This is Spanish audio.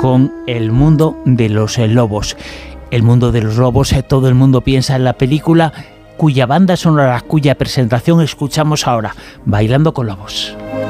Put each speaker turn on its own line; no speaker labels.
con El mundo de los lobos. El mundo de los lobos, todo el mundo piensa en la película cuya banda sonora, cuya presentación escuchamos ahora, Bailando con Lobos.